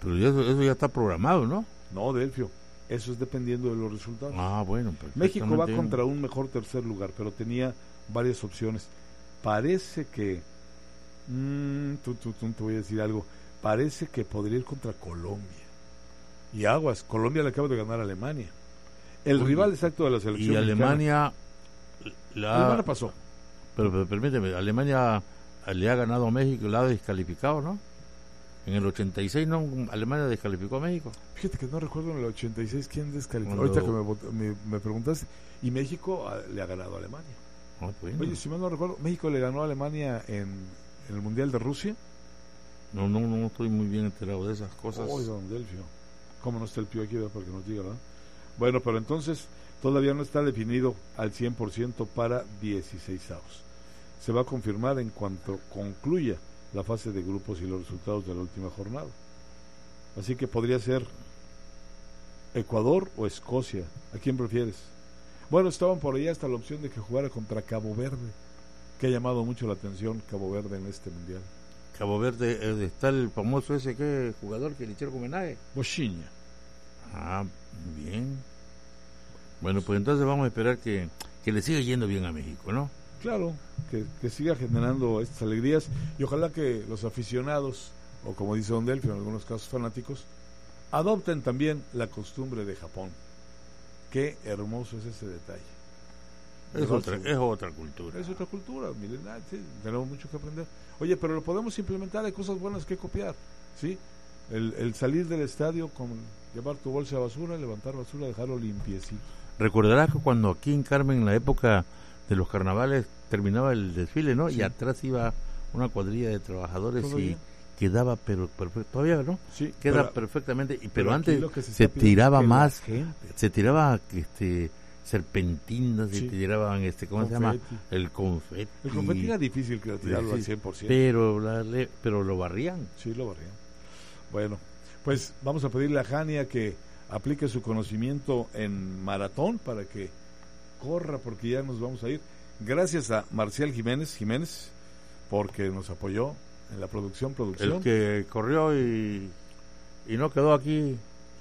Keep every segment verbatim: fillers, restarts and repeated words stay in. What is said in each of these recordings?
Pero eso, eso ya está programado, ¿no? No, Delfio, eso es dependiendo de los resultados. Ah, bueno. México va contra un mejor tercer lugar, pero tenía varias opciones. Parece que, mmm, tú, tú, tú, te voy a decir algo, parece que podría ir contra Colombia. Y aguas, Colombia le acaba de ganar a Alemania. El Uy, rival exacto de la selección y Alemania la... Alemania pasó. Pero, pero permíteme, Alemania le ha ganado a México, la ha descalificado, ¿no? En el ochenta y seis no, Alemania descalificó a México. Fíjate que no recuerdo en el ochenta y seis quién descalificó. Cuando... Ahorita que me, me, me preguntaste. Y México a, le ha ganado a Alemania. Oh, bueno. Oye, si mal no recuerdo, México le ganó a Alemania en, en el Mundial de Rusia. No, no, no estoy muy bien enterado de esas cosas. Oye, don Delfio, ¿cómo no está el pío aquí, ¿verdad? Para que nos diga, ¿verdad? Bueno, pero entonces todavía no está definido al cien por ciento para dieciseisavos. Se va a confirmar en cuanto concluya la fase de grupos y los resultados de la última jornada. Así que podría ser Ecuador o Escocia. ¿A quién prefieres? Bueno, estaban por ahí hasta la opción de que jugara contra Cabo Verde, que ha llamado mucho la atención Cabo Verde en este mundial. Cabo Verde, eh, está el famoso ese que jugador que le hicieron homenaje. Bochinha. Ah, bien. Bueno, pues entonces vamos a esperar que, que le siga yendo bien a México, ¿no? Claro, que, que siga generando estas alegrías y ojalá que los aficionados, o como dice don Delfio, en algunos casos fanáticos, adopten también la costumbre de Japón. Qué hermoso es ese detalle. Es otra, es otra cultura. Es otra cultura, milenaria, sí, tenemos mucho que aprender. Oye, pero lo podemos implementar, hay cosas buenas que copiar, ¿sí? El, el salir del estadio con llevar tu bolsa de basura, levantar basura, dejarlo limpiecito. Recordarás que cuando aquí en Carmen, en la época de los carnavales, terminaba el desfile, ¿no? Sí. Y atrás iba una cuadrilla de trabajadores y quedaba, pero perfecto, todavía, ¿no? Sí. Queda pero, perfectamente, y, pero pero antes se, se tiraba más, se tiraba este serpentinas, sí. Se tiraban, este, ¿cómo confeti. Se llama? El confeti. El confeti era difícil que tirarlo sí, al cien por ciento. Pero, la, pero lo barrían. Sí, lo barrían. Bueno, pues vamos a pedirle a Jania que aplique su conocimiento en maratón para que corra, porque ya nos vamos a ir. Gracias a Marcial Jiménez Jiménez, porque nos apoyó en la producción, producción. El que corrió y, y no quedó aquí.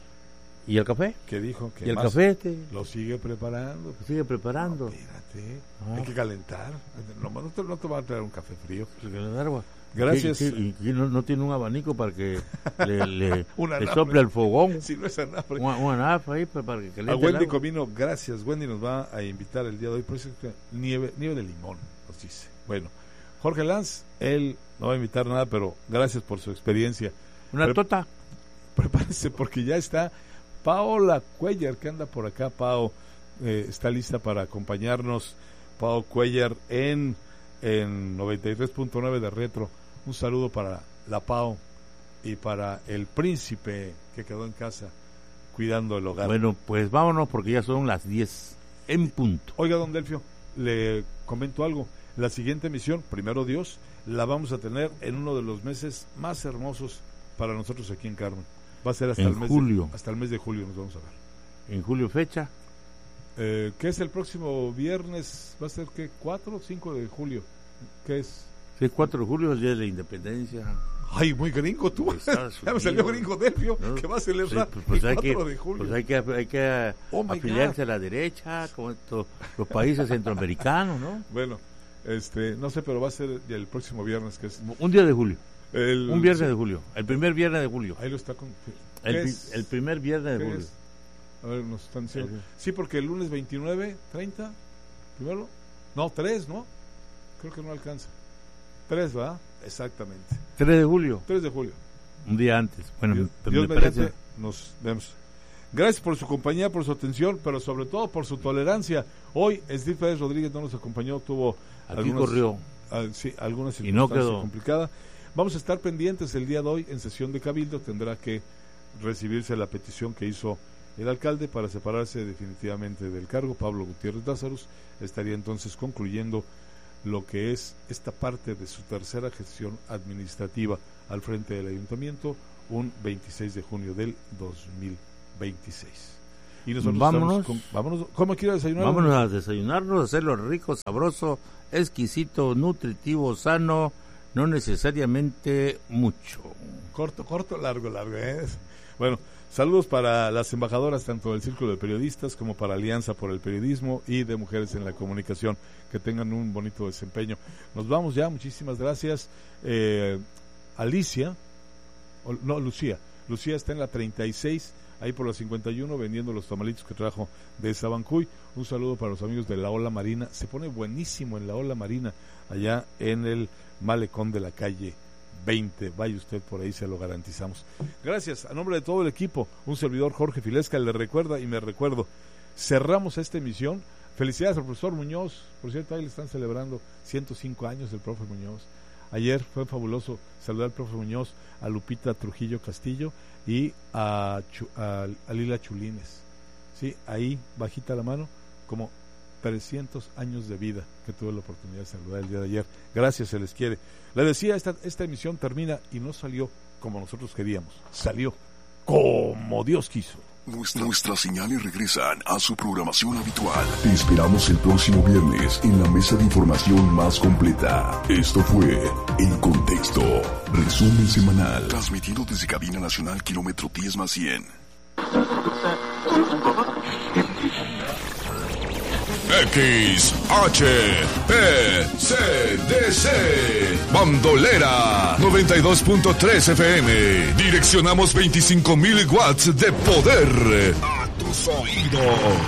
¿Y el café? ¿Qué dijo? Que ¿Y el café? Te... Lo sigue preparando. Lo sigue preparando. No, espérate, ah. Hay que calentar. No, no, te, no te va a traer un café frío. Agua. Gracias. ¿Y, y, y no, no tiene un abanico para que le, le, le sople el fogón? Si no es anafre. Una, una anafre ahí para que caliente. A Wendy Comino, gracias. Wendy nos va a invitar el día de hoy. Por eso nieve, nieve de limón, nos dice. Bueno, Jorge Lanz, él no va a invitar nada, pero gracias por su experiencia. ¿Una Pre- tota? Prepárese porque ya está Paola Cuellar, que anda por acá. Pao eh, está lista para acompañarnos. Pao Cuellar en, en noventa y tres punto nueve de Retro. Un saludo para la Pao y para el príncipe que quedó en casa cuidando el hogar. Bueno, pues vámonos porque ya son las diez en punto. Oiga, don Delfio, le comento algo. La siguiente emisión, primero Dios, la vamos a tener en uno de los meses más hermosos para nosotros aquí en Carmen. Va a ser hasta en el mes julio. De, hasta el mes de julio nos vamos a ver. ¿En julio fecha? Eh, ¿Qué es el próximo viernes? ¿Va a ser qué? ¿cuatro o cinco de julio? ¿Qué es? Sí, cuatro de julio, el día de la independencia. Ay, muy gringo tú. Ya me salió gringo Delfio, ¿no? Que va a celebrar sí, pues, pues el cuatro de julio. Pues hay que, hay que oh afiliarse God. A la derecha, como estos, los países centroamericanos, ¿no? Bueno, este, no sé, pero va a ser el próximo viernes, que es... Un día de julio. El, un viernes sí. de julio. El primer viernes de julio. Ahí lo está con... El, el primer viernes de julio. Es? A ver, nos están diciendo. Sí, porque el lunes veintinueve, treinta, primero. No, tres, ¿no? Creo que no alcanza. tres, ¿verdad? Exactamente. tres de julio. tres de julio. Un día antes. Bueno, Dios, me, Dios me mediante, parece. Nos vemos. Gracias por su compañía, por su atención, pero sobre todo por su tolerancia. Hoy, Edith Pérez Rodríguez no nos acompañó, tuvo Aquí algunos, corrió. Uh, sí, algunas circunstancias y no quedó complicadas. Vamos a estar pendientes el día de hoy en sesión de Cabildo. Tendrá que recibirse la petición que hizo el alcalde para separarse definitivamente del cargo. Pablo Gutiérrez Lázarus estaría entonces concluyendo lo que es esta parte de su tercera gestión administrativa al frente del ayuntamiento, un veintiséis de junio del dos mil veintiséis. Y nosotros vámonos, con, vámonos, ¿cómo quiere desayunar? Vámonos a desayunarnos, hacerlo rico, sabroso, exquisito, nutritivo, sano, no necesariamente mucho. Corto, corto, largo, largo. ¿eh? Bueno, saludos para las embajadoras tanto del Círculo de Periodistas como para Alianza por el Periodismo y de Mujeres en la Comunicación. Que tengan un bonito desempeño. Nos vamos ya, muchísimas gracias. Eh, Alicia, o, no, Lucía. Lucía está en la treinta y seis, ahí por la cincuenta y uno, vendiendo los tamalitos que trajo de Sabancuy. Un saludo para los amigos de la Ola Marina. Se pone buenísimo en la Ola Marina, allá en el malecón de la calle veinte. Vaya usted por ahí, se lo garantizamos. Gracias, a nombre de todo el equipo, un servidor Jorge Filesca, le recuerda y me recuerdo. Cerramos esta emisión. Felicidades al profesor Muñoz, por cierto, ahí le están celebrando ciento cinco años del profe Muñoz. Ayer fue fabuloso saludar al profe Muñoz, a Lupita Trujillo Castillo y a, Chu, a, a Lila Chulines. Sí, ahí, bajita la mano, como trescientos años de vida que tuve la oportunidad de saludar el día de ayer. Gracias, se les quiere. Le decía, esta, esta emisión termina y no salió como nosotros queríamos, salió como Dios quiso. Nuestra, nuestras señales regresan a su programación habitual. Te esperamos el próximo viernes en la mesa de información más completa. Esto fue En Contexto, resumen semanal. Transmitido desde Cabina Nacional, kilómetro diez más cien. X H P C D C Bandolera noventa y dos punto tres F M. Direccionamos veinticinco mil watts de poder a tus oídos.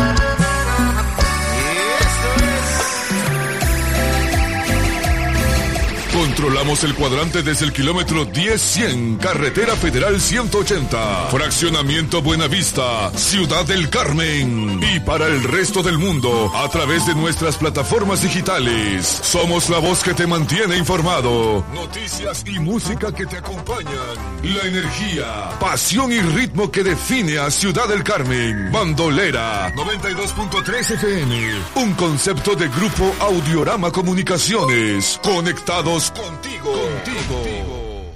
Controlamos el cuadrante desde el kilómetro diez cien, Carretera Federal ciento ochenta, Fraccionamiento Buenavista, Ciudad del Carmen. Y para el resto del mundo, a través de nuestras plataformas digitales. Somos la voz que te mantiene informado. Noticias y música que te acompañan. La energía, pasión y ritmo que define a Ciudad del Carmen. Bandolera noventa y dos punto tres F M. Un concepto de Grupo Audiorama Comunicaciones. Conectados contigo, contigo.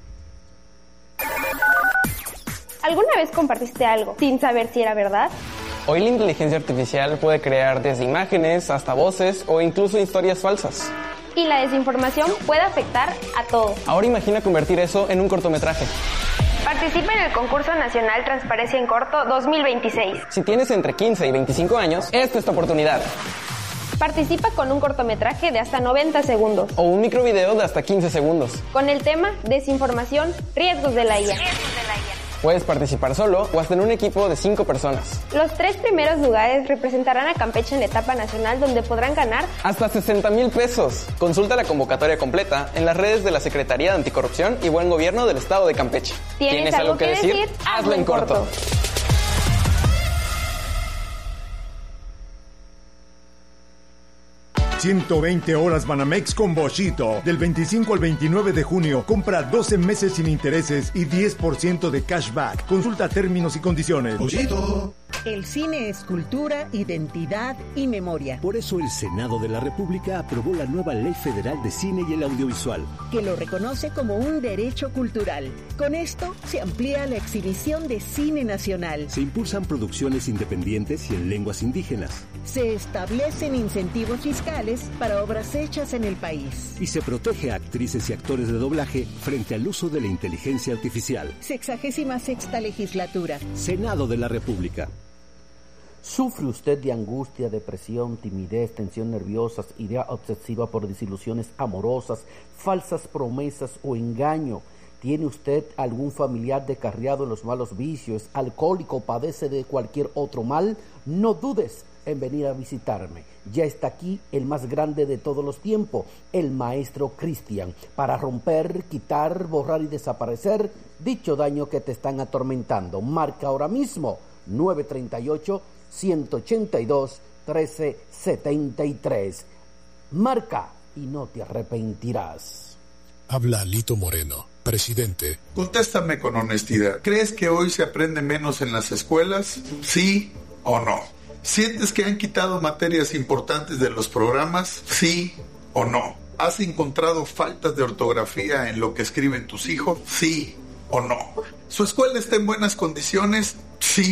¿Alguna vez compartiste algo sin saber si era verdad? Hoy la inteligencia artificial puede crear desde imágenes hasta voces o incluso historias falsas. Y la desinformación puede afectar a todos. Ahora imagina convertir eso en un cortometraje. Participa en el concurso nacional Transparencia en Corto dos mil veintiséis. Si tienes entre quince y veinticinco años, esta es tu oportunidad. Participa con un cortometraje de hasta noventa segundos. O un microvideo de hasta quince segundos. Con el tema Desinformación, riesgos de la I A. Puedes participar solo o hasta en un equipo de cinco personas. Los tres primeros lugares representarán a Campeche en la etapa nacional, donde podrán ganar hasta sesenta mil pesos. Consulta la convocatoria completa en las redes de la Secretaría de Anticorrupción y Buen Gobierno del Estado de Campeche. ¿Tienes, ¿Tienes algo que decir? decir? Hazlo en corto. corto. ciento veinte horas Banamex con Boschito. Del veinticinco al veintinueve de junio, compra doce meses sin intereses y diez por ciento de cashback. Consulta términos y condiciones. Boschito. El cine es cultura, identidad y memoria. Por eso el Senado de la República aprobó la nueva Ley Federal de Cine y el Audiovisual, que lo reconoce como un derecho cultural. Con esto se amplía la exhibición de cine nacional. Se impulsan producciones independientes y en lenguas indígenas. Se establecen incentivos fiscales para obras hechas en el país. Y se protege a actrices y actores de doblaje frente al uso de la inteligencia artificial. Sexagésima sexta legislatura. Senado de la República. ¿Sufre usted de angustia, depresión, timidez, tensión nerviosa, idea obsesiva por desilusiones amorosas, falsas promesas o engaño? ¿Tiene usted algún familiar descarriado en los malos vicios, alcohólico, padece de cualquier otro mal? No dudes en venir a visitarme. Ya está aquí el más grande de todos los tiempos, el maestro Cristian, para romper, quitar, borrar y desaparecer dicho daño que te están atormentando. Marca ahora mismo nueve treinta y ocho, ciento ochenta y dos, trece setenta y tres. Marca y no te arrepentirás. Habla Lito Moreno, presidente. Contéstame con honestidad. ¿Crees que hoy se aprende menos en las escuelas? ¿Sí o no? ¿Sientes que han quitado materias importantes de los programas? ¿Sí o no? ¿Has encontrado faltas de ortografía en lo que escriben tus hijos? ¿Sí o no? ¿Su escuela está en buenas condiciones? ¿Sí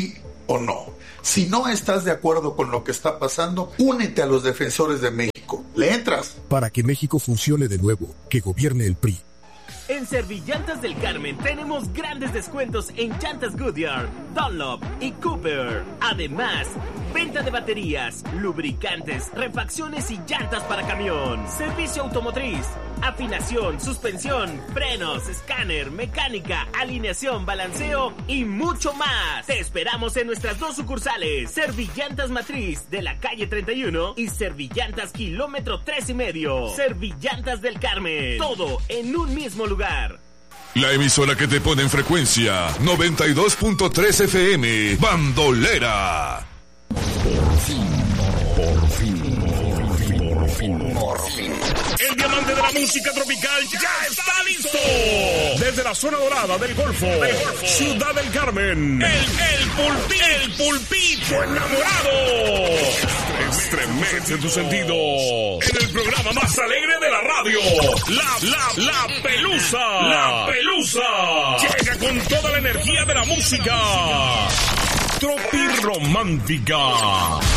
o no. Si no estás de acuerdo con lo que está pasando, únete a los defensores de México. ¿Le entras? Para que México funcione de nuevo, que gobierne el P R I. En Servillantas del Carmen tenemos grandes descuentos en llantas Goodyear, Dunlop y Cooper. Además, venta de baterías, lubricantes, refacciones y llantas para camión. Servicio automotriz, afinación, suspensión, frenos, escáner, mecánica, alineación, balanceo y mucho más. Te esperamos en nuestras dos sucursales, Servillantas Matriz de la calle treinta y uno y Servillantas kilómetro tres y medio. Servillantas del Carmen, todo en un mismo lugar. La emisora que te pone en frecuencia noventa y dos punto tres F M, Bandolera. Por fin, por fin, por fin, por fin, por fin. El diamante de la música tropical ya está listo. Desde la zona dorada del Golfo, del Golfo. Ciudad del Carmen, el, el pulpito, el pulpito enamorado. Estremece tus sentidos en el programa más alegre de la radio, La, la, la Pelusa. La Pelusa. Llega con toda la energía de la música. Tropi Romántica.